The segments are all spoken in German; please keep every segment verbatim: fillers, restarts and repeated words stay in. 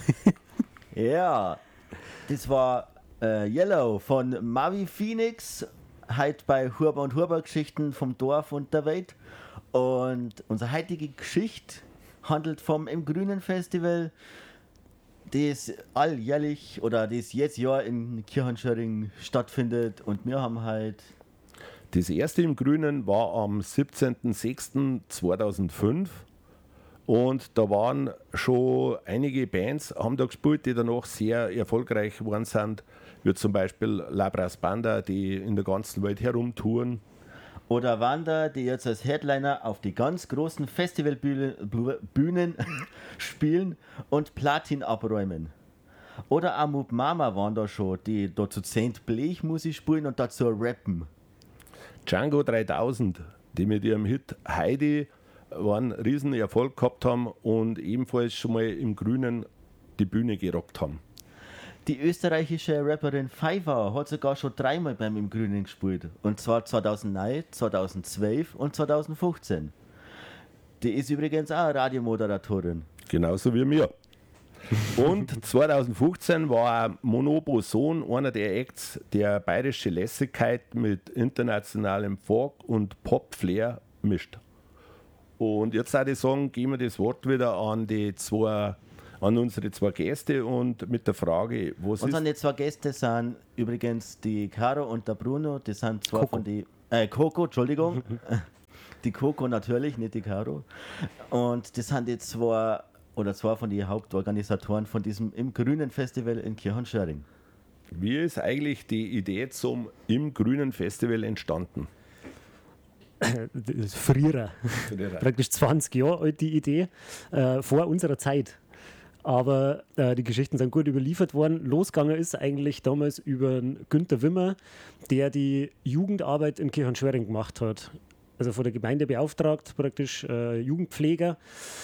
Ja, das war äh, Yellow von Mavi Phoenix, heute bei Huber und Huber Geschichten vom Dorf und der Welt. Und unsere heutige Geschichte handelt vom Im Grünen Festival, das alljährlich oder das jetzt Jahr in Kirchenschöring stattfindet. Und wir haben halt. Das erste Im Grünen war am siebzehnten sechsten zweitausendfünf. Und da waren schon einige Bands, haben da gespielt, die danach sehr erfolgreich geworden sind, wie zum Beispiel Labras Banda, die in der ganzen Welt herumtouren. Oder Wanda, die jetzt als Headliner auf die ganz großen Festivalbühnen spielen und Platin abräumen. Oder Amub Mama waren da schon, die da zu zehnt Blechmusik spielen und dazu rappen. Django dreitausend, die mit ihrem Hit Heidi einen riesen Erfolg gehabt haben und ebenfalls schon mal im Grünen die Bühne gerockt haben. Die österreichische Rapperin Pfeiffer hat sogar schon dreimal beim Im Grünen gespielt. Und zwar zweitausendneun, zweitausendzwölf und zweitausendfünfzehn. Die ist übrigens auch Radiomoderatorin. Genauso wie mir. Und zweitausendfünfzehn war auch Monobo Sohn einer der Acts, der bayerische Lässigkeit mit internationalem Folk und Pop-Flair mischt. Und jetzt würde ich sagen, geben wir das Wort wieder an die zwei, an unsere zwei Gäste und mit der Frage, was ist... Unsere zwei Gäste sind übrigens die Caro und der Bruno, die sind zwei Coco. von die... Äh, Coco, Entschuldigung. Die Coco natürlich, nicht die Caro. Und das sind die zwei, oder zwei von den Hauptorganisatoren von diesem Im Grünen Festival in Kirchenschöring. Wie ist eigentlich die Idee zum Im Grünen Festival entstanden? Das ist früher, praktisch zwanzig Jahre alt die Idee, äh, vor unserer Zeit. Aber äh, die Geschichten sind gut überliefert worden. Losgegangen ist eigentlich damals über Günther Wimmer, der die Jugendarbeit in Kirchenschöring gemacht hat. Also von der Gemeinde beauftragt, praktisch äh, Jugendpfleger.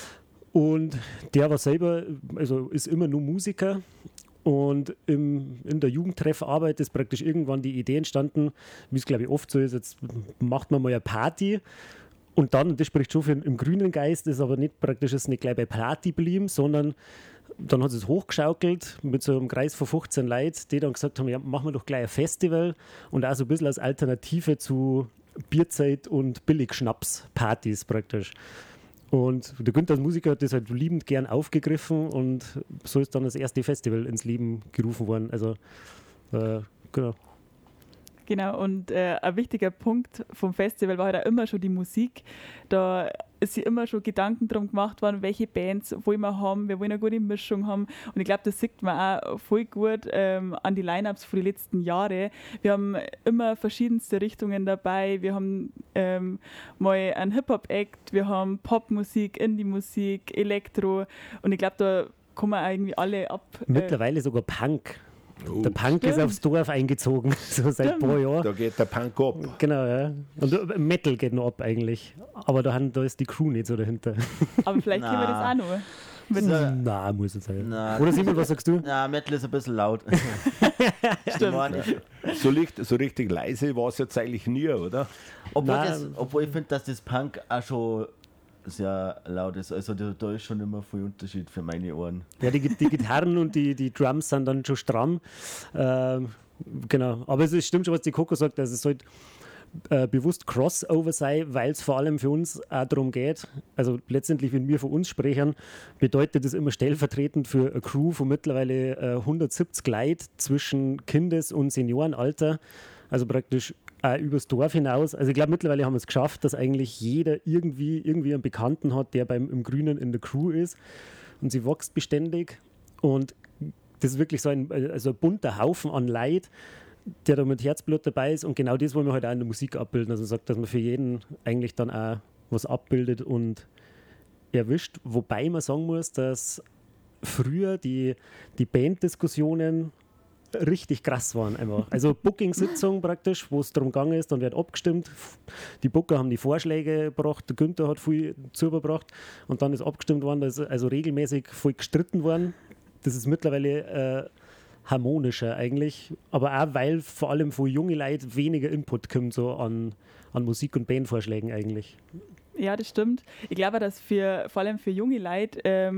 Und der war selber, also ist immer nur Musiker. Und im, in der Jugendtreffarbeit ist praktisch irgendwann die Idee entstanden, wie es glaube ich oft so ist, jetzt macht man mal eine Party und dann, und das spricht schon für im grünen Geist, ist aber nicht praktisch ist nicht gleich bei Party geblieben, sondern dann hat es hochgeschaukelt mit so einem Kreis von fünfzehn Leuten, die dann gesagt haben, ja, machen wir doch gleich ein Festival und auch so ein bisschen als Alternative zu Bierzeit und Billigschnaps-Partys praktisch. Und der Günther als Musiker hat das halt liebend gern aufgegriffen und so ist dann das erste Festival ins Leben gerufen worden. Also, äh, genau. Genau, und äh, ein wichtiger Punkt vom Festival war halt auch immer schon die Musik. Da ist sich immer schon Gedanken darum gemacht worden, welche Bands wollen wir haben, wir wollen eine gute Mischung haben. Und ich glaube, das sieht man auch voll gut ähm, an die Line-Ups von den letzten Jahren. Wir haben immer verschiedenste Richtungen dabei. Wir haben ähm, mal einen Hip-Hop-Act, wir haben Popmusik, Indie-Musik, Elektro. Und ich glaube, da kommen wir irgendwie alle ab. Mittlerweile äh, sogar Punk. Oh, der Punk stimmt. ist aufs Dorf eingezogen, so seit ein paar Jahren. Da geht der Punk ab. Genau, ja. Und Metal geht noch ab eigentlich. Aber da, haben, da ist die Crew nicht so dahinter. Aber vielleicht können wir das auch noch. Mit Na. Nein, muss es sein. Na. Oder Simon, was sagst du? Na, Metal ist ein bisschen laut. Stimmt. So, licht, so richtig leise war es jetzt eigentlich nie, oder? Obwohl, Nein. das, obwohl ich finde, dass das Punk auch schon sehr laut ist. Also da, da ist schon immer viel Unterschied für meine Ohren. Ja, die, die Gitarren und die, die Drums sind dann schon stramm. Ähm, genau. Aber es ist, stimmt schon, was die Coco sagt. Also es sollte äh, bewusst Crossover sein, weil es vor allem für uns auch darum geht. Also letztendlich, wenn wir von uns sprechen, bedeutet das immer stellvertretend für eine Crew von mittlerweile äh, hundertsiebzig Leuten zwischen Kindes- und Seniorenalter. Also praktisch auch übers Dorf hinaus. Also ich glaube, mittlerweile haben wir es geschafft, dass eigentlich jeder irgendwie, irgendwie einen Bekannten hat, der beim im Grünen in der Crew ist. Und sie wächst beständig. Und das ist wirklich so ein, also ein bunter Haufen an Leid, der da mit Herzblut dabei ist. Und genau das wollen wir halt auch in der Musik abbilden. Also sagt, dass man für jeden eigentlich dann auch was abbildet und erwischt. Wobei man sagen muss, dass früher die, die Banddiskussionen richtig krass waren einfach. Also Booking-Sitzung praktisch, wo es darum gegangen ist, dann wird abgestimmt. Die Booker haben die Vorschläge gebracht, der Günther hat viel zugebracht und dann ist abgestimmt worden, da ist also regelmäßig voll gestritten worden. Das ist mittlerweile äh, harmonischer eigentlich, aber auch, weil vor allem von jungen Leuten weniger Input kommt so an, an Musik- und Bandvorschlägen eigentlich. Ja, das stimmt. Ich glaube, dass für, vor allem für junge Leute ähm,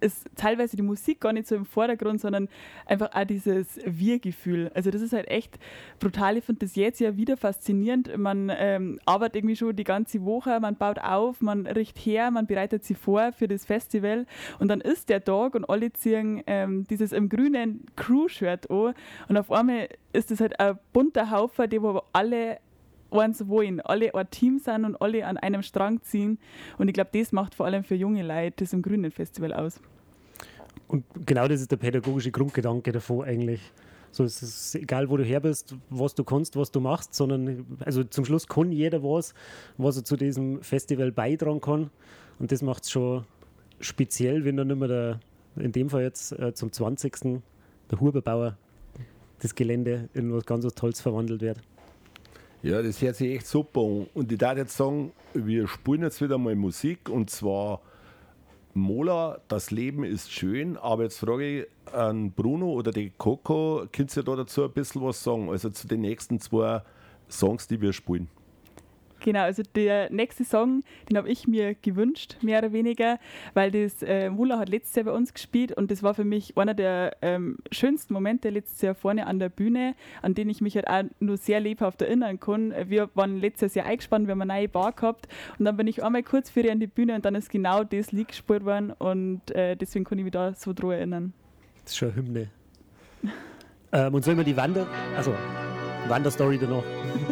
ist teilweise die Musik gar nicht so im Vordergrund, sondern einfach auch dieses Wir-Gefühl. Also das ist halt echt brutal. Ich finde das jetzt ja wieder faszinierend. Man ähm, arbeitet irgendwie schon die ganze Woche, man baut auf, man richtet her, man bereitet sich vor für das Festival und dann ist der Tag und alle ziehen ähm, dieses im grünen Crew-Shirt an und auf einmal ist das halt ein bunter Haufen, die wo alle eins wollen, alle ein Team sind und alle an einem Strang ziehen. Und ich glaube, das macht vor allem für junge Leute das im Grünen Festival aus. Und genau das ist der pädagogische Grundgedanke davon eigentlich. So, es ist egal, wo du her bist, was du kannst, was du machst, sondern also zum Schluss kann jeder was, was er zu diesem Festival beitragen kann. Und das macht es schon speziell, wenn dann immer der, in dem Fall jetzt äh, zum zwanzigsten der Huberbauer das Gelände in was ganz was Tolles verwandelt wird. Ja, das hört sich echt super an. Und ich darf jetzt sagen, wir spielen jetzt wieder mal Musik und zwar Mola, das Leben ist schön, aber jetzt frage ich an Bruno oder die Coco, könnt ihr da dazu ein bisschen was sagen? Also zu den nächsten zwei Songs, die wir spielen. Genau, also der nächste Song, den habe ich mir gewünscht, mehr oder weniger, weil das äh, Mola hat letztes Jahr bei uns gespielt und das war für mich einer der ähm, schönsten Momente letztes Jahr vorne an der Bühne, an den ich mich halt auch nur sehr lebhaft erinnern kann. Wir waren letztes Jahr eingespannt, wir haben eine neue Bar gehabt und dann bin ich einmal kurz für die an die Bühne und dann ist genau das Lied gespielt worden und äh, deswegen kann ich mich da so dran erinnern. Das ist schon eine Hymne. ähm, und sollen wir die Wander, also Wanderstory danach?